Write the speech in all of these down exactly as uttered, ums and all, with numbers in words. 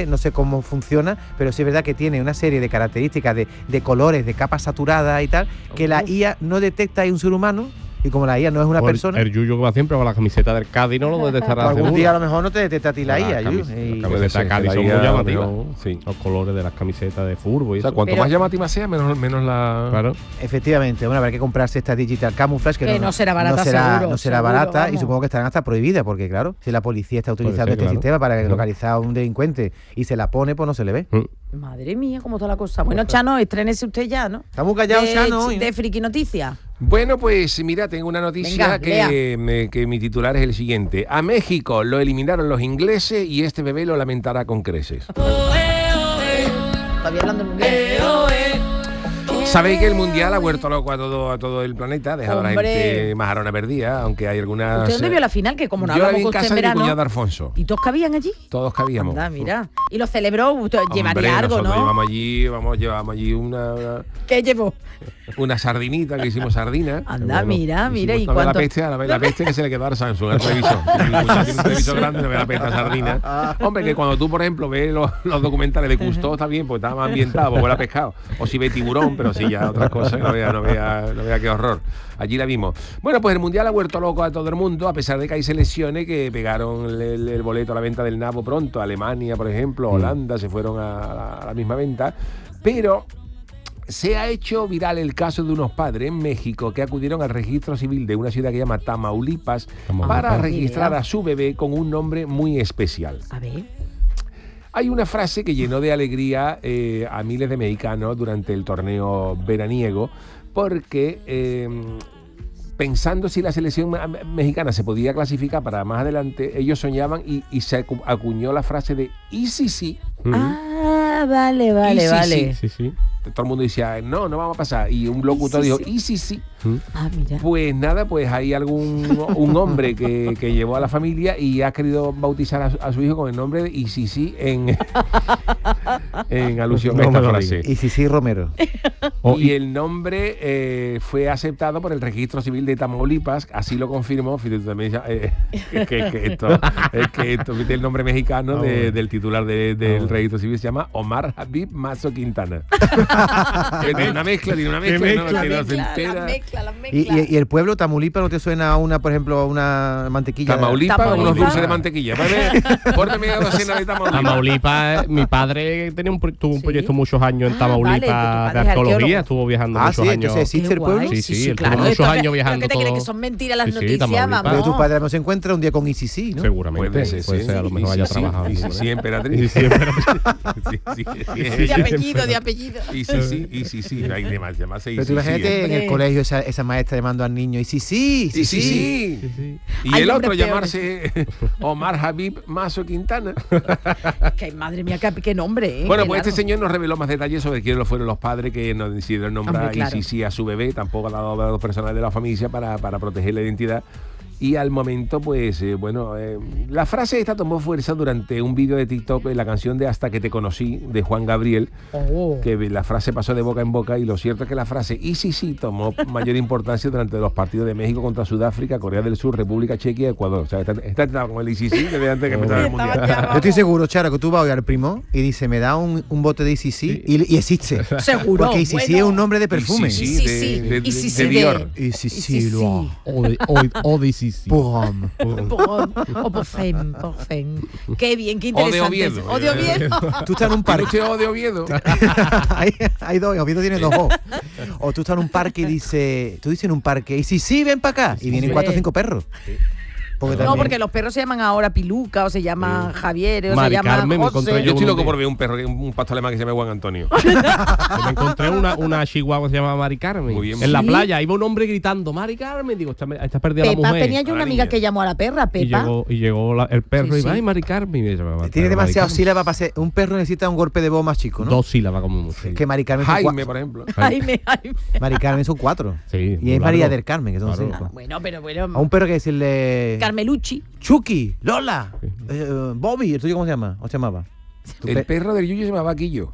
sé, no sé cómo funciona, pero sí es verdad que tiene una serie de características de, de colores, de capas saturadas y tal, que la I A no detecta ahí un ser humano. Y como la I A no es una o persona... El, el Yuyo que va siempre con la camiseta del Cádiz no lo detectará. Algún seguro. día a lo mejor no te detecta a ti la, la I A, Yuyu. Las camisetas de Cádiz son muy llamativas. Sí. Los colores de las camisetas de fútbol y o sea, eso. cuanto Pero, más llamativa sea, menos, menos la... Claro. Efectivamente, bueno, habrá que comprarse esta Digital Camouflage que, que no, no será barata, no será, seguro. no será seguro, barata vamos. y supongo que estarán hasta prohibidas porque, claro, si la policía está utilizando ser, este claro. sistema para Claro. localizar a un delincuente y se la pone, pues no se le ve. Mm. Madre mía, cómo está la cosa. Bueno, Chano, estrénese usted ya, ¿no? Está muy callado, de, Chano, hoy, ¿no? de Friki Noticias. Bueno, pues mira, tengo una noticia Venga, que, me, que mi titular es el siguiente. A México lo eliminaron los ingleses y este bebé lo lamentará con creces. Todavía hablando en mundial. Sabéis que el mundial ha vuelto loco a todo, a todo el planeta, ha dejado a la Hombre. gente majarona perdida, aunque hay algunas... ¿Usted dónde vio la final? Que como no Yo la vi hablamos en con usted casa en de mi verano. cuñado Alfonso. ¿Y todos cabían allí? Todos cabíamos. Anda, mira. Y lo celebró, usted Hombre, llevaría algo, nosotros ¿no? llevamos allí, vamos, llevamos allí una, una, ¿Qué llevó? una sardinita, que hicimos sardina. Anda, mira, mira. ¿Y No ve la cuánto? peste, la, la peste que se le quedó al Samsung, al televisor. Tiene un televisor grande, no ve la peste a sardina. Hombre, que cuando tú, por ejemplo, ves los, los documentales de Cousteau, está bien, porque está más ambientado, porque huele a pescado. O si ve tiburón, pero si ya otras cosas, no vea, no vea, no vea qué horror. Allí la vimos. Bueno, pues el Mundial ha vuelto loco a todo el mundo, a pesar de que hay selecciones que pegaron el, el, el boleto a la venta del nabo pronto. Alemania, por ejemplo, Holanda, se fueron a, a, la, a la misma venta. Pero se ha hecho viral el caso de unos padres en México que acudieron al registro civil de una ciudad que se llama Tamaulipas, Tamaulipas. para Ah, registrar mira. a su bebé con un nombre muy especial. A ver. Hay una frase que llenó de alegría eh, a miles de mexicanos durante el torneo veraniego, porque eh, pensando si la selección me- mexicana se podía clasificar para más adelante, ellos soñaban y, y se acu- acuñó la frase de ¿y si sí? Mm. Ah, vale, vale, Y sí, vale. Sí, sí. Todo el mundo decía, no, no vamos a pasar. Y un locutor sí, dijo, sí? ¿y si sí? Mm. Ah, mira. Pues nada, pues hay algún un hombre que, que llevó a la familia y ha querido bautizar a su, a su hijo con el nombre de Y si sí en, en alusión a No me esta lo frase. digas. Y sí, sí, Romero. Oh, Y el nombre eh, fue aceptado por el Registro Civil de Tamaulipas, así lo confirmó. Fíjate, también, eh, es que, que esto, es que esto, fíjate, el nombre mexicano Ah, de- bueno. del titular de- del Ah, Registro Civil se llama Omar Habib Mazo Quintana. Tiene una mezcla, tiene una Qué mezcla, no, mezcla, que no se mezcla, entera. la mezcla, la Y, mezcla. y- y el pueblo Tamaulipas no te suena a una, por ejemplo, a una mantequilla. Tamaulipas, Tamaulipas. unos dulces de mantequilla. Pórtame una docena de Tamaulipas. Tamaulipas, eh, mi padre tenía un, pro- tuvo un Sí. proyecto muchos años en Ah, Tamaulipas vale, tu padre de es arqueología, arqueólogo. estuvo viajando Ah, muchos sí, años. entonces existe Qué el pueblo. guay. Sí, sí, él tuvo claro. muchos Esto que- años ¿pero viajando qué te crees? todo. Que son mentiras las Sí, sí, noticias, Tamaulipas. Pero vamos. tu padre no se encuentra un día con I C C, ¿no? Seguramente, Puede ser, puede sí. ser, a lo Y mejor sí, haya sí, trabajado. y sí, ¿no? sí, emperatriz. Y sí, emperatriz. Sí, sí, sí, De sí. apellido, de apellido. Y sí, sí, y sí, sí. Hay demás, demás. Pero tú imagínate en el Hombre. colegio esa, esa maestra llamando al niño, y sí, sí, Sí, sí, sí. Sí, sí. Y Hay el nombres otro peores. llamarse Omar Habib Mazo Quintana. Que madre mía, qué, qué nombre, ¿eh? Bueno, Qué pues este largo. señor nos reveló más detalles sobre quiénes fueron los padres que nos decidieron nombrar Hombre, claro. y sí, sí a su bebé. Tampoco ha dado datos personales de la familia para, para proteger la identidad. Y al momento, pues, eh, bueno, eh, la frase esta tomó fuerza durante un vídeo de TikTok en la canción de Hasta que te conocí, de Juan Gabriel, Oh. que la frase pasó de boca en boca y lo cierto es que la frase y sí, sí tomó mayor importancia durante los partidos de México contra Sudáfrica, Corea del Sur, República Checa y Ecuador. O sea, esta, esta estaba con el I C C desde antes de que empezara el Estaba Mundial. ya, Yo estoy seguro, Charo, que tú vas hoy al primo y dice, me da un, un bote de I C C y, y existe. Seguro. Porque I C C bueno. es un nombre de perfume. Y sí, Sí, de, sí. de- Y sí, de sí, de- Dior. I C Y C, sí, lo sí. O de, o, o de sí, sí. Pum. Por- O por fen, por fen. Qué bien, qué O de interesante. Oviedo. O de Oviedo. Tú estás en un ¿Tiene parque. usted O de Oviedo? hay, hay dos, Oviedo tiene dos O. O tú estás en un parque y dices, tú dices en un parque, y sí, sí, ven para acá. Y vienen sí. cuatro o cinco perros. Porque No, también- porque los perros se llaman ahora Piluca, o se llaman Javier, o se Mari llaman Carmen, me José. encontré Yo estoy un loco día. por ver un perro, que- un pastor alemán que se llama Juan Antonio. Yo me encontré una, una chihuahua que se llama Mari Carmen. Muy bien. En la ¿Sí? playa iba un hombre gritando, Mari Carmen. Digo, está, está perdida la Pepa, mujer. tenía yo una la amiga niña. que llamó a la perra, Y Pepa. llegó, y llegó la- el perro Sí, y va, sí. ay, Mari Carmen. Y yo, Tiene Mari demasiadas Carmen. sílabas para ser. Un perro necesita un golpe de voz más chico, ¿no? Dos sílabas como mucho. Es que Mari Carmen son Jaime, cua- por ejemplo. Jaime, Jaime. Mari Carmen son cuatro. Sí, Y muy es María largo. del Carmen, que son Claro. cinco. Bueno, pero bueno. A un perro que decirle Carmelucci. Chucky, Lola, Sí. eh, Bobby, ¿el tuyo cómo se llama? ¿O se llamaba? Tu El pe- perro del Yuyo se llamaba Quillo.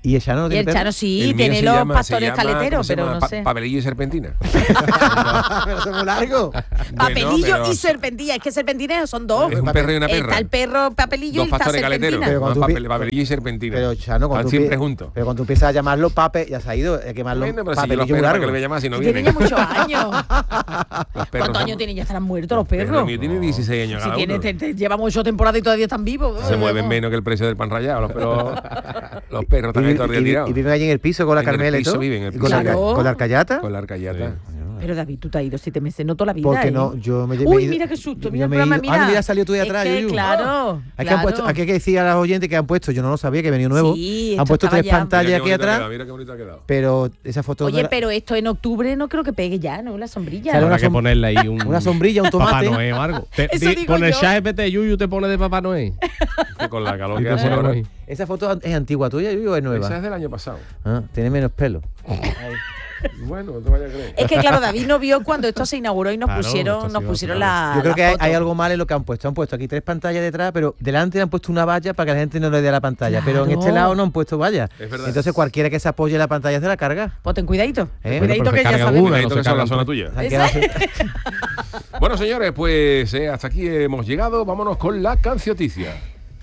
¿Y el Chano no Y tiene el perro? Chano sí, El mío tiene se los llama- se pastores llama, ¿cómo caleteros, se pero llama? no Pa- sé. Papelillo y serpentina. Pero eso es muy largo. Papelillo pero- y serpentina, es que serpentina son dos. Es un perro y una perra. Está el perro papelillo Dos y está pastores caleteros. serpentina. Pero cuando No, tú papel- pi- papelillo y serpentina. Pero Chano, cuando Van tú, siempre pi- juntos. pero cuando tú empiezas a llamarlo pape, ya se ha ido. Hay que llamarlo Bueno, pero si yo los papelillo muy perros, ¿para qué largo. le voy a llamar si no Tienen ya vienen? muchos años. Los perros ¿Cuántos son- años tienen? Ya estarán muertos los El perro perros. mío tiene dieciséis años Si cada tiene, uno. te, te llevan ocho temporadas y todavía están vivos. Se mueven menos que el precio del pan rallado. Los perros, los perros Y, están ahí todo el día y- tirados. y viven allí en el piso con la En el Carmela y piso todo. viven, en el Y con, la, piso. Claro. con la arcayata. Con la arcayata. Pero David, tú te has ido siete meses, no toda la vida. Porque ¿eh? no, yo me, me he Uy, ido- mira qué susto, yo mira el me he programa, ido- mira. Ah, mira, salió tú de Es atrás, que, Yuyu. claro, Hay que, han puesto, claro. aquí hay que decir a los oyentes que han puesto, yo no lo sabía, que venía nuevo. Sí, han esto puesto estaba tres ya. pantallas Mira aquí qué bonito ha atrás, quedado, mira qué bonito ha quedado. pero esa foto. Oye, no era- pero esto en octubre no creo que pegue ya, ¿no? La sombrilla. Sale Habrá una que som- ponerle ahí un... una sombrilla, un Papá tomate. Noel o algo. Te- Eso di- digo con el yo. chat G P T, Yuyu te pone de Papá Noel. Que con la calor Y que te hace pone ahora. ahí. Esa foto es antigua tuya, Yuyu, o es nueva. Esa es del año pasado. Ah, tiene menos pelo. Bueno, no te vayas a creer. Es que claro, David no vio cuando esto se inauguró y nos Claro, pusieron, esto ha nos sido pusieron claro. la. Yo creo la que hay, foto. hay algo mal en lo que han puesto. Han puesto aquí tres pantallas detrás, pero delante han puesto una valla para que la gente no le dé a la pantalla. Pero en Claro. este lado no han puesto valla. Es verdad. Entonces cualquiera que se apoye en la pantalla se la carga. Pues ten cuidadito. Eh, ten bueno, cuidadito pero que se ya carga sabemos. una, Esto no que se son la cargan zona tres. tuya. Se han Esa- quedado- Bueno, señores, pues eh, hasta aquí hemos llegado. Vámonos con la cancioticia.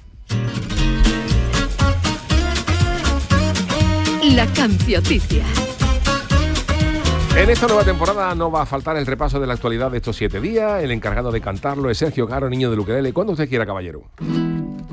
La cancioticia. En esta nueva temporada no va a faltar el repaso de la actualidad de estos siete días. El encargado de cantarlo es Sergio Caro, niño del ukelele. Cuando usted quiera, caballero.